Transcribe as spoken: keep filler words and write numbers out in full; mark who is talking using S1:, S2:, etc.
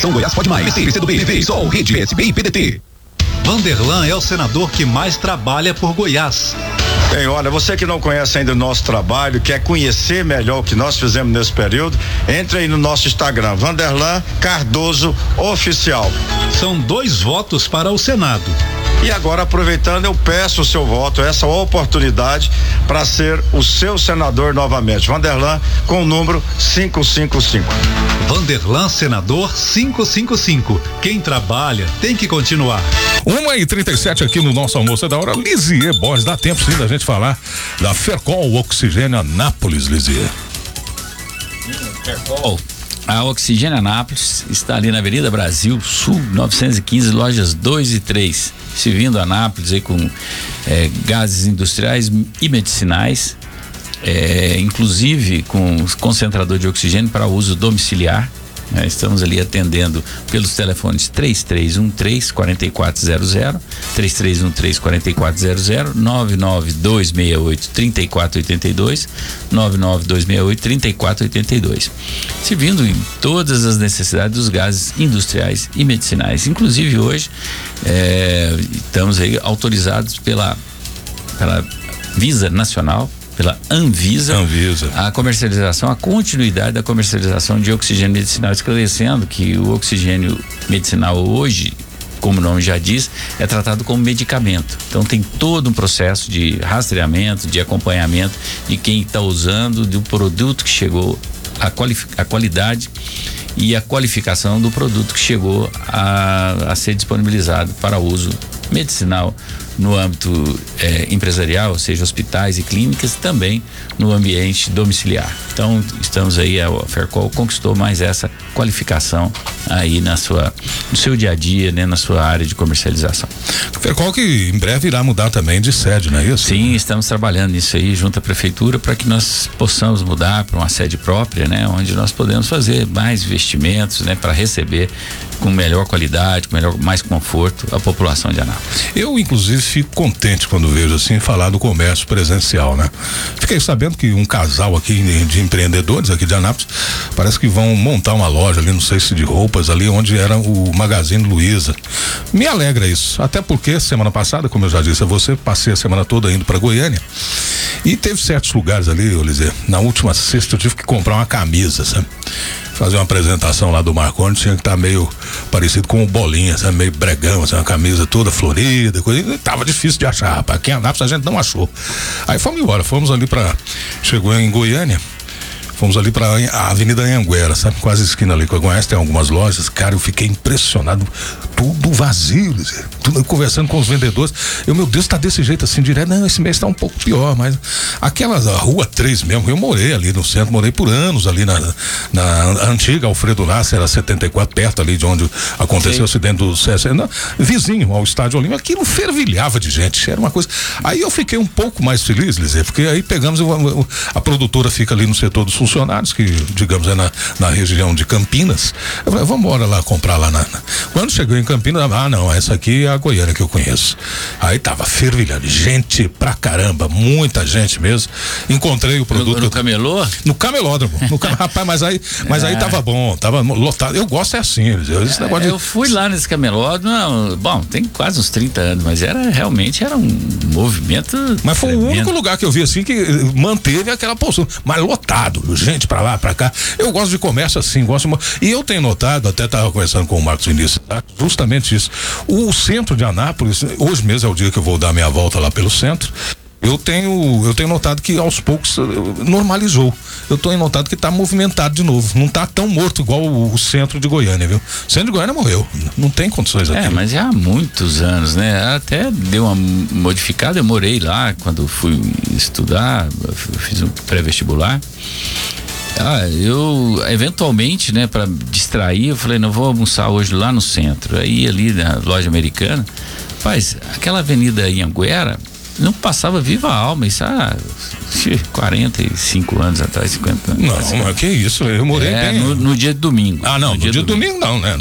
S1: Coligação Goiás Pode Mais. P C, P C do B, P V, Sol, Rede, S B e P D T.
S2: Vanderlan é o senador que mais trabalha por Goiás.
S3: Bem, olha, você que não conhece ainda o nosso trabalho, quer conhecer melhor o que nós fizemos nesse período, entre aí no nosso Instagram, Vanderlan Cardoso Oficial.
S2: São dois votos para o Senado.
S3: E agora, aproveitando, eu peço o seu voto, essa oportunidade para ser o seu senador novamente. Vanderlan com o número quinhentos e cinquenta e cinco.
S2: Vanderlan, senador quinhentos e cinquenta e cinco. Quem trabalha tem que continuar.
S4: uma e trinta e sete aqui no nosso almoço da hora. Lisier Borges, dá tempo sim da gente falar da Fercol Oxigênio Anápolis, Lisier.
S5: Fercol. A Oxigênio Anápolis está ali na Avenida Brasil, Sul, novecentos e quinze, lojas dois e três. Servindo Anápolis aí com é, gases industriais e medicinais, é, inclusive com concentrador de oxigênio para uso domiciliar. Né? Estamos ali atendendo pelos telefones três três um três, quatro quatro zero zero, três três um três, quatro quatro zero zero, nove nove dois seis oito, três quatro oito dois, nove nove dois seis oito, três quatro oito dois. Servindo em todas as necessidades dos gases industriais e medicinais. Inclusive hoje é, estamos aí autorizados pela, pela Visa Nacional, pela Anvisa,
S4: Anvisa,
S5: a comercialização, a continuidade da comercialização de oxigênio medicinal, esclarecendo que o oxigênio medicinal hoje, como o nome já diz, é tratado como medicamento. Então tem todo um processo de rastreamento, de acompanhamento de quem está usando, do produto que chegou, a, quali- a qualidade e a qualificação do produto que chegou a, a ser disponibilizado para uso medicinal no âmbito eh, empresarial, ou seja, hospitais e clínicas, também no ambiente domiciliar. Então, estamos aí, a Fercol conquistou mais essa qualificação aí na sua, no seu dia a dia, né, na sua área de comercialização.
S4: Fercol que em breve irá mudar também de sede, não é isso?
S5: Sim, estamos trabalhando nisso aí junto à prefeitura para que nós possamos mudar para uma sede própria, né, onde nós podemos fazer mais investimentos, né, para receber com melhor qualidade, com melhor, mais conforto a população de Anápolis.
S4: Eu, inclusive, fico contente quando vejo assim falar do comércio presencial, né? Fiquei sabendo que um casal aqui de, de empreendedores aqui de Anápolis parece que vão montar uma loja ali, não sei se de roupas ali, onde era o Magazine Luiza. Me alegra isso, até porque semana passada, como eu já disse a você, passei a semana toda indo para Goiânia e teve certos lugares ali, Olizier, na última sexta eu tive que comprar uma camisa, sabe? Fazer uma apresentação lá do Marconi, tinha que estar tá meio parecido com o Bolinha, sabe? Meio bregão, assim, uma camisa toda florida, coisa, e tava difícil de achar, rapaz. Aqui em Anápolis a gente não achou. Aí fomos embora, fomos ali pra, chegou em Goiânia, fomos ali pra a Avenida Anhanguera, sabe? Quase esquina ali, que eu conheço, tem algumas lojas, cara, eu fiquei impressionado, tudo vazio, tudo, conversando com os vendedores, eu, meu Deus, tá desse jeito assim, direto, não, esse mês tá um pouco pior, mas aquela Rua três mesmo, eu morei ali no centro, morei por anos ali na, na antiga Alfredo Nasser, era setenta e quatro, perto ali de onde aconteceu Sim. o acidente do C S N, vizinho ao Estádio Olímpico, aquilo fervilhava de gente, era uma coisa, aí eu fiquei um pouco mais feliz, Lizê, porque aí pegamos, a, a produtora fica ali no setor dos funcionários, que digamos é na, na região de Campinas, eu falei, vamos embora lá comprar lá na, na. Quando chegou em Campinas, ah não, essa aqui é a Goiânia que eu conheço, aí tava fervilhando, gente pra caramba, muita gente mesmo, encontrei o produto.
S5: No, no camelô?
S4: No camelódromo, no cam... rapaz, mas aí, mas é. aí tava bom, tava lotado, eu gosto é assim, esse negócio
S5: eu
S4: de...
S5: fui lá nesse camelódromo, não, bom, tem quase uns trinta anos, mas era, realmente era um movimento
S4: mas foi
S5: tremendo.
S4: O único lugar que eu vi assim que manteve aquela postura, mas lotado, gente pra lá, pra cá, eu gosto de comércio assim, gosto de... e eu tenho notado, até tava conversando com o Marcos Vinícius, tá? Justamente isso, o centro de Anápolis, hoje mesmo é o dia que eu vou dar minha volta lá pelo centro, eu tenho, eu tenho notado que aos poucos normalizou. Eu tenho notado que está movimentado de novo. Não está tão morto igual o, o centro de Goiânia, viu? O centro de Goiânia morreu. Não tem condições aqui.
S5: É, mas já há muitos anos, né? Até deu uma modificada. Eu morei lá quando fui estudar, fiz um pré-vestibular. Ah, eu eventualmente, né, para distrair, eu falei, não vou almoçar hoje lá no centro. Aí ali na loja americana, rapaz, aquela avenida Anhanguera não passava viva a alma, isso há quarenta e cinco anos atrás, cinquenta anos.
S4: Não, mas que isso, eu morei
S5: é,
S4: bem.
S5: No, no dia de domingo.
S4: Ah, não, no, no dia, dia de domingo, domingo não, né?